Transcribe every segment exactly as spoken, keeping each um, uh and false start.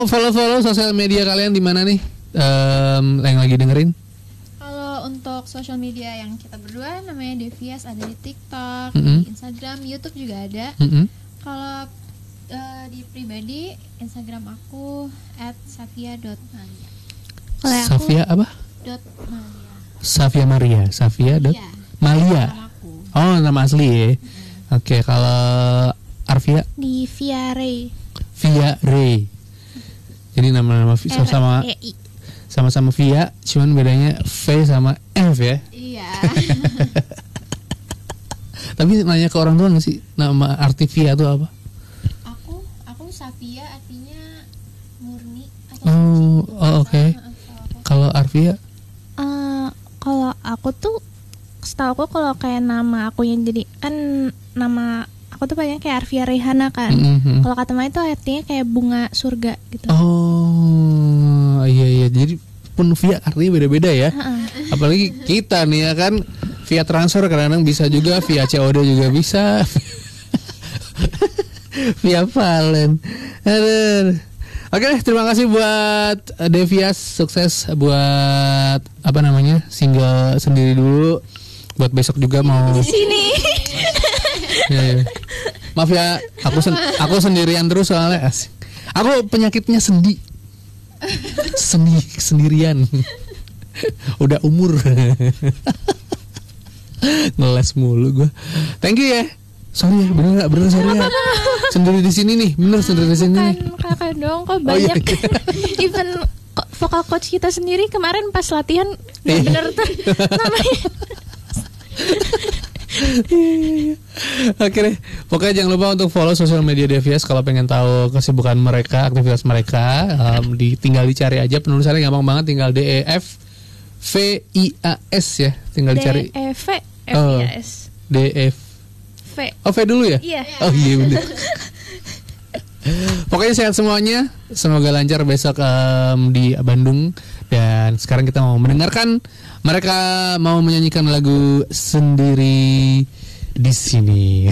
Follow-follow sosial media kalian di mana nih? Um, yang lagi dengerin? Kalau untuk sosial media yang kita berdua namanya Devias, ada di TikTok, mm-hmm. di Instagram, YouTube juga ada. Mm-hmm. Kalau uh, di pribadi Instagram aku at safia dot malia. Safia apa? Dot malia. Safia Maria, Safia dot Iya, Malia. Oh, nama asli ya. Mm-hmm. Oke, okay, kalau Arvia? Di Via Ray. Via Ray. Jadi nama-nama sama sama-sama Via, cuman bedanya V sama F ya. Iya. Tapi nanya ke orang tua nggak sih nama arti Via itu apa? Aku, aku Safia artinya murni atau oh, suci. Oh oke. Okay. Kalau Arvia? Uh, kalau aku tuh, setahu aku kalau kayak nama aku yang jadi kan nama aku tuh banyak kayak Arvia Rehana kan. Mm-hmm. Kalau kata Maya itu artinya kayak bunga surga gitu. Oh iya iya, jadi pun via artinya beda-beda ya. Uh-uh. Apalagi kita nih ya kan, via transfer kadang-kadang bisa juga, via C O D juga bisa. Via Valen. Aduh. Oke, terima kasih buat Devias, sukses buat apa namanya single sendiri dulu. Buat besok juga mau di sini. Ya, ya. Maaf ya, aku sen- aku sendirian terus soalnya asik. Aku penyakitnya sendi. Sendi sendirian. Udah umur. Ngeles mulu gue. Thank you ya. Sorry ya, bener gak? Bener sorry ya. Sendiri di sini nih, bener sendiri di sini nih. Bukan kakak dong, kok banyak. Oh, iya. Even vokal coach kita sendiri kemarin pas latihan bener tuh namanya. Oke deh, pokoknya jangan lupa untuk follow sosial media Devias kalau pengen tahu kesibukan mereka, aktivitas mereka. Um, di, tinggal dicari aja, penulisannya gampang banget, tinggal D E F V I A S ya, tinggal dicari. D E V F I A S. D E F V. Oh V dulu ya? Iya. Oh iya bener. Pokoknya sehat semuanya, semoga lancar besok um, di Bandung. Dan sekarang kita mau mendengarkan mereka mau menyanyikan lagu Sendiri di Sini.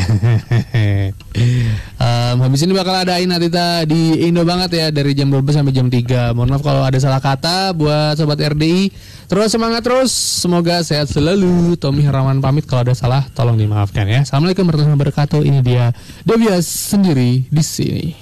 um, habis ini bakal ada Aina Tita di Indo banget ya, dari jam dua belas sampai jam tiga. Mohon maaf kalau ada salah kata buat sobat R D I. Terus semangat terus, semoga sehat selalu. Tommy Herawan pamit, kalau ada salah tolong dimaafkan ya. Assalamualaikum warahmatullahi wabarakatuh. Ini dia Devias Sendiri di Sini.